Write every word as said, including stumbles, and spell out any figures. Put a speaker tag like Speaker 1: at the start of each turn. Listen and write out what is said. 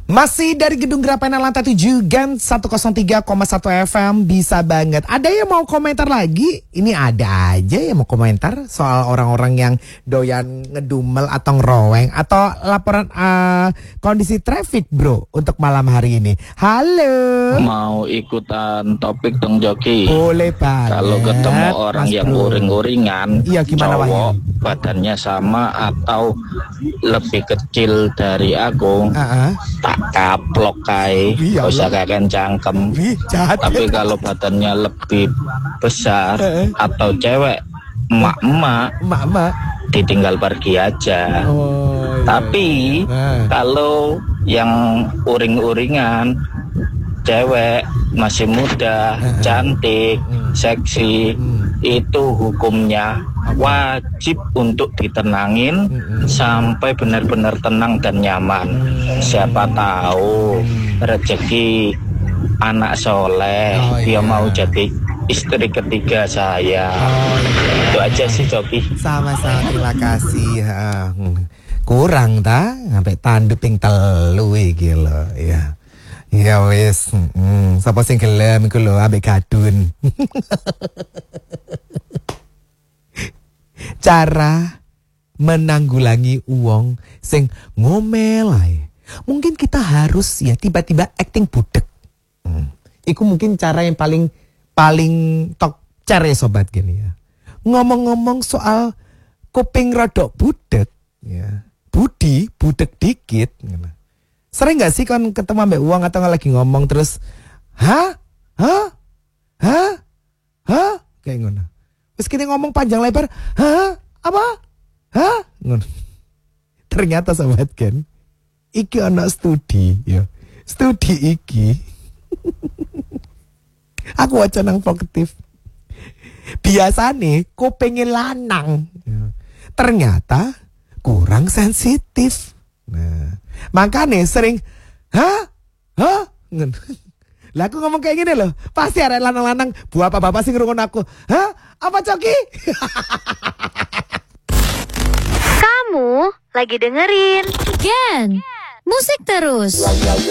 Speaker 1: Masih dari Gedung Gerapener lantai tujuh Gen seratus tiga koma satu F M. Bisa banget. Ada yang mau komentar lagi? Ini ada aja yang mau komentar soal orang-orang yang doyan ngedumel atau ngeroweng, atau laporan uh, kondisi traffic bro untuk malam hari ini. Halo.
Speaker 2: Mau ikutan topik dong Joki?
Speaker 1: Boleh banget.
Speaker 2: Kalau ketemu orang
Speaker 1: Mas
Speaker 2: yang
Speaker 1: bro.
Speaker 2: uring-uringan,
Speaker 1: Iya, gimana,
Speaker 2: cowok
Speaker 1: Wahyu?
Speaker 2: badannya sama atau lebih kecil dari aku,
Speaker 1: Uh-uh.
Speaker 2: tak kaplok kai,
Speaker 1: Iya,
Speaker 2: gak usah
Speaker 1: Allah.
Speaker 2: kakek cangkem.
Speaker 1: Wih, jahat.
Speaker 2: Tapi kalau badannya lebih besar
Speaker 1: Eh.
Speaker 2: atau cewek emak-emak,
Speaker 1: Emak-emak.
Speaker 2: ditinggal pergi aja.
Speaker 1: Oh, iya.
Speaker 2: Tapi
Speaker 1: Eh.
Speaker 2: kalau yang uring-uringan, cewek masih muda,
Speaker 1: Eh.
Speaker 2: cantik,
Speaker 1: Hmm.
Speaker 2: seksi,
Speaker 1: Hmm.
Speaker 2: itu hukumnya wajib untuk ditenangin
Speaker 1: Hmm.
Speaker 2: sampai benar-benar tenang dan nyaman.
Speaker 1: Hmm.
Speaker 2: Siapa tahu rezeki anak soleh,
Speaker 1: Oh,
Speaker 2: dia
Speaker 1: iya.
Speaker 2: mau jadi istri ketiga saya.
Speaker 1: Oh, iya.
Speaker 2: Itu aja sih Joki.
Speaker 1: Sama-sama, terima kasih. Ha, hmm. Kurang ta, sampai tanduk ping telu iki lho, ya. Ya wis, hmm. Sapa sing gelem iku lho ambek gadun. Cara menanggulangi uang sing ngomel ae. Mungkin kita harus ya tiba-tiba acting budek. Hmm. Iku mungkin cara yang paling paling tok care sobat gini ya. Ngomong-ngomong soal kuping rodok budek ya. Budi budek dikit. Sering gak sih kan ketemu ambek uang atau lagi ngomong terus hah? Hah? Hah? Hah? Kayak ngono. Terus kita ngomong panjang lebar, hah? Apa? Hah? Ngono. Ternyata sobat kan, iki ana studi ya. Studi iki. Aku waca nang Voktif. Biasane kupingin lanang. Ya. Ternyata kurang sensitif. Nah, makanya sering hah? Hah? Ngono. Lah aku ngomong kayak gini loh, pasti ada lanang-lanang, bu apa bapak sih ngerungokno aku. Hah? Apa Coki?
Speaker 3: Kamu lagi dengerin Gen Musik Terus.